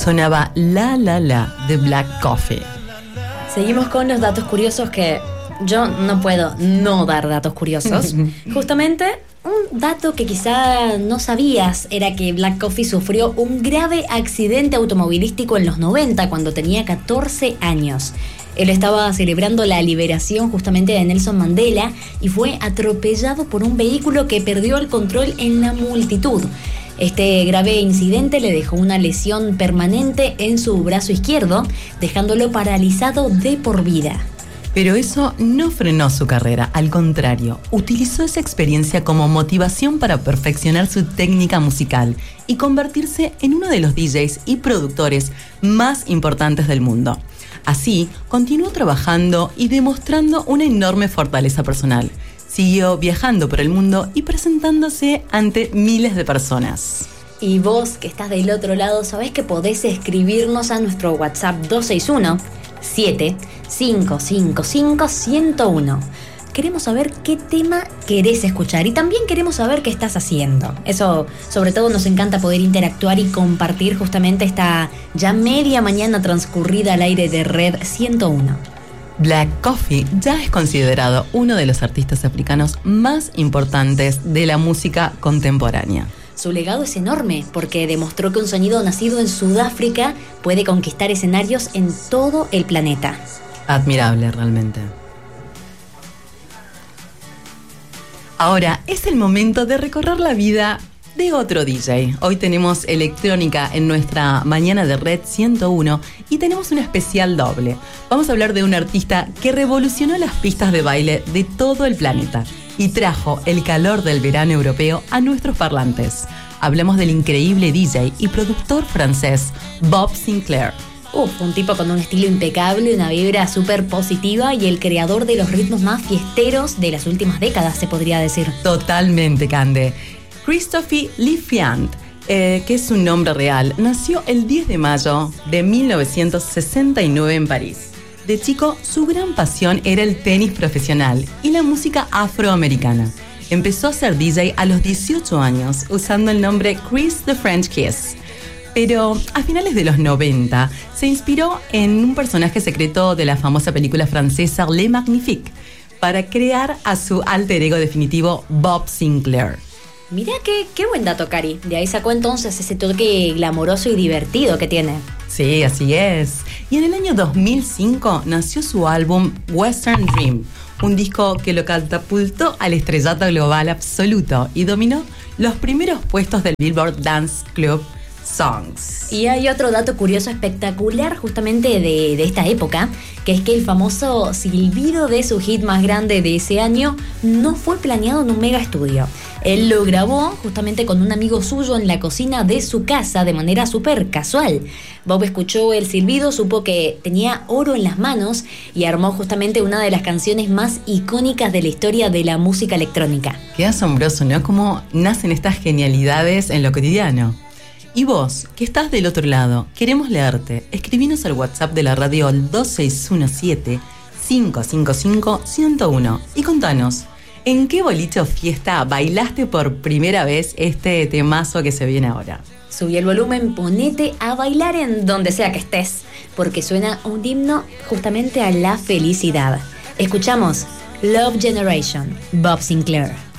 sonaba La La La de Black Coffee. Seguimos con los datos curiosos que yo no puedo no dar datos curiosos. Justamente, un dato que quizá no sabías era que Black Coffee sufrió un grave accidente automovilístico en los 90 cuando tenía 14 años. Él estaba celebrando la liberación justamente de Nelson Mandela y fue atropellado por un vehículo que perdió el control en la multitud. Este grave incidente le dejó una lesión permanente en su brazo izquierdo, dejándolo paralizado de por vida. Pero eso no frenó su carrera, al contrario, utilizó esa experiencia como motivación para perfeccionar su técnica musical y convertirse en uno de los DJs y productores más importantes del mundo. Así, continuó trabajando y demostrando una enorme fortaleza personal. Siguió viajando por el mundo y presentándose ante miles de personas. Y vos, que estás del otro lado, sabés que podés escribirnos a nuestro WhatsApp 261-7555-101. Queremos saber qué tema querés escuchar y también queremos saber qué estás haciendo. Eso, sobre todo, nos encanta poder interactuar y compartir justamente esta ya media mañana transcurrida al aire de Red 101. Black Coffee ya es considerado uno de los artistas africanos más importantes de la música contemporánea. Su legado es enorme porque demostró que un sonido nacido en Sudáfrica puede conquistar escenarios en todo el planeta. Admirable, realmente. Ahora es el momento de recorrer la vida de otro DJ. Hoy tenemos electrónica en nuestra mañana de Red 101 y tenemos un especial doble. Vamos a hablar de un artista que revolucionó las pistas de baile de todo el planeta y trajo el calor del verano europeo a nuestros parlantes. Hablamos del increíble DJ y productor francés Bob Sinclar. Un tipo con un estilo impecable, una vibra súper positiva y el creador de los ritmos más fiesteros de las últimas décadas, se podría decir. Totalmente, Cande. Christophe Leffiant, que es su nombre real, nació el 10 de mayo de 1969 en París. De chico, su gran pasión era el tenis profesional y la música afroamericana. Empezó a ser DJ a los 18 años, usando el nombre Chris the French Kiss. Pero a finales de los 90 se inspiró en un personaje secreto de la famosa película francesa Les Magnifiques para crear a su alter ego definitivo Bob Sinclar. Mirá qué buen dato, Cari. De ahí sacó entonces ese toque glamoroso y divertido que tiene. Sí, así es. Y en el año 2005 nació su álbum Western Dream, un disco que lo catapultó al estrellato global absoluto y dominó los primeros puestos del Billboard Dance Club Songs. Y hay otro dato curioso espectacular justamente de esta época, que es que el famoso silbido de su hit más grande de ese año no fue planeado en un mega estudio. Él lo grabó justamente con un amigo suyo en la cocina de su casa de manera súper casual. Bob escuchó el silbido, supo que tenía oro en las manos y armó justamente una de las canciones más icónicas de la historia de la música electrónica. Qué asombroso, ¿no? Cómo nacen estas genialidades en lo cotidiano. Y vos, que estás del otro lado, queremos leerte. Escribinos al WhatsApp de la radio al 2617-555-101 y contanos, ¿en qué boliche o fiesta bailaste por primera vez este temazo que se viene ahora? Subí el volumen, ponete a bailar en donde sea que estés, porque suena un himno justamente a la felicidad. Escuchamos Love Generation, Bob Sinclar.